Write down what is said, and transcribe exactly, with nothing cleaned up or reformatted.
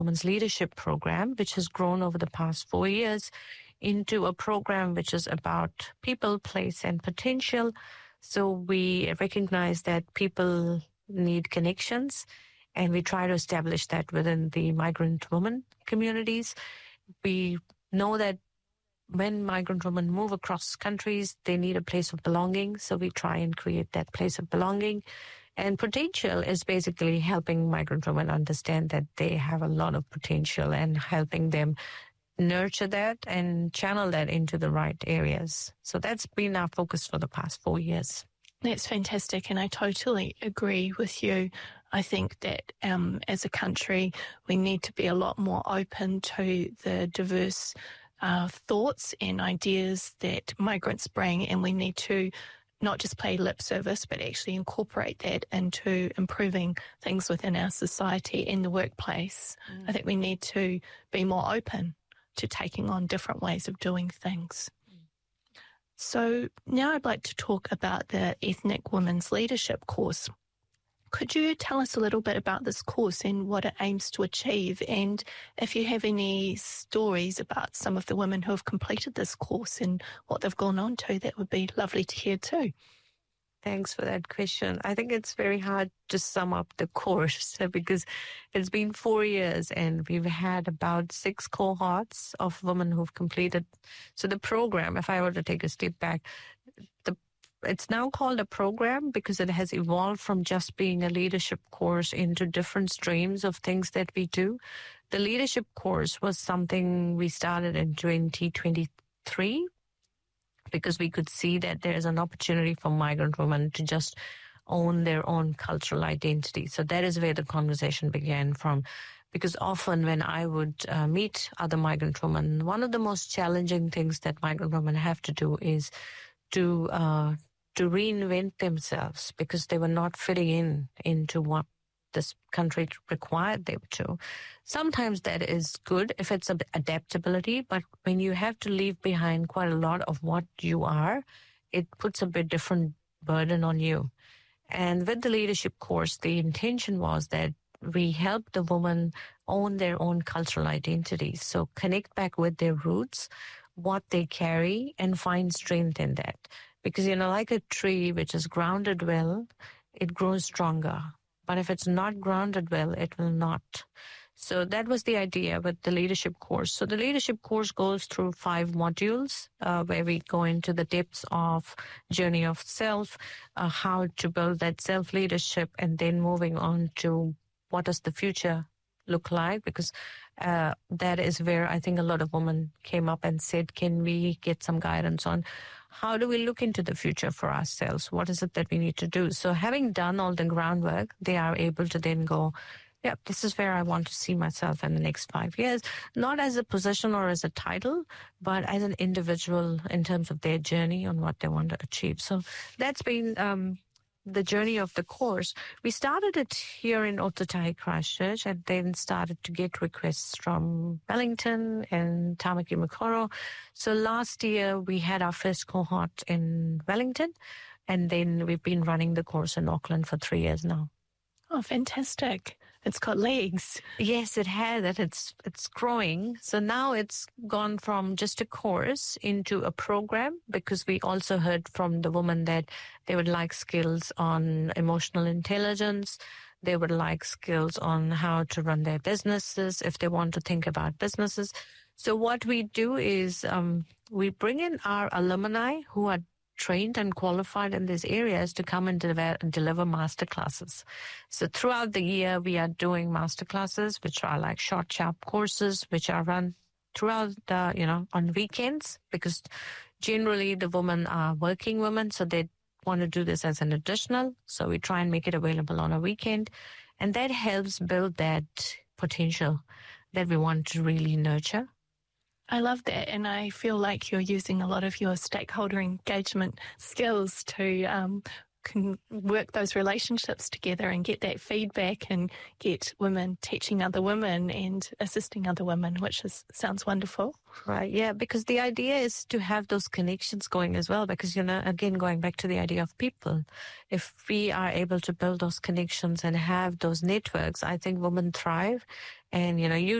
Women's Leadership Program, which has grown over the past four years into a program which is about people, place, and potential. So we recognize that people need connections, and we try to establish that within the migrant women communities. We know that when migrant women move across countries, they need a place of belonging. So we try and create that place of belonging. And potential is basically helping migrant women understand that they have a lot of potential and helping them nurture that and channel that into the right areas. So that's been our focus for the past four years. That's fantastic, and I totally agree with you. I think that um, as a country, we need to be a lot more open to the diverse uh, thoughts and ideas that migrants bring, and we need to not just pay lip service, but actually incorporate that into improving things within our society and the workplace. Mm. I think we need to be more open to taking on different ways of doing things. So now I'd like to talk about the Ethnic Women's Leadership course. Could you tell us a little bit about this course and what it aims to achieve? And if you have any stories about some of the women who have completed this course and what they've gone on to, that would be lovely to hear too. Thanks for that question. I think it's very hard to sum up the course because it's been four years and we've had about six cohorts of women who've completed. So the program, if I were to take a step back, the it's now called a program because it has evolved from just being a leadership course into different streams of things that we do. The leadership course was something we started in twenty twenty-three. Because we could see that there's an opportunity for migrant women to just own their own cultural identity. So that is where the conversation began from. Because often when I would uh, meet other migrant women, one of the most challenging things that migrant women have to do is to uh, to reinvent themselves because they were not fitting in into what this country required them to. Sometimes that is good if it's adaptability, but when you have to leave behind quite a lot of what you are, it puts a bit different burden on you. And with the leadership course, the intention was that we help the women own their own cultural identities. So connect back with their roots, what they carry, and find strength in that. Because, you know, like a tree which is grounded well, it grows stronger. But if it's not grounded well, it will not. So that was the idea with the leadership course. So the leadership course goes through five modules uh, where we go into the depths of journey of self, uh, how to build that self-leadership, and then moving on to what does the future look like? Because uh, that is where I think a lot of women came up and said, can we get some guidance on how do we look into the future for ourselves? What is it that we need to do? So having done all the groundwork, they are able to then go, yeah, this is where I want to see myself in the next five years, not as a position or as a title, but as an individual in terms of their journey on what they want to achieve. So that's been um, the journey of the course. We started it here in Ōtautahi Christchurch and then started to get requests from Wellington and Tamaki Makaurau. So last year we had our first cohort in Wellington, and then we've been running the course in Auckland for three years now. Oh, fantastic. It's got legs. Yes, it has. And it's, it's growing. So now it's gone from just a course into a program because we also heard from the women that they would like skills on emotional intelligence. They would like skills on how to run their businesses if they want to think about businesses. So what we do is um, we bring in our alumni who are trained and qualified in these areas to come and deliver, deliver master classes. So throughout the year, we are doing master classes, which are like short, sharp courses, which are run throughout the, you know, on weekends, because generally the women are working women, so they want to do this as an additional. So we try and make it available on a weekend. And that helps build that potential that we want to really nurture. I love that, and I feel like you're using a lot of your stakeholder engagement skills to um, can work those relationships together and get that feedback and get women teaching other women and assisting other women, which is sounds wonderful. Right, yeah, because the idea is to have those connections going as well, because, you know, again, going back to the idea of people, if we are able to build those connections and have those networks, I think women thrive. And, you know, you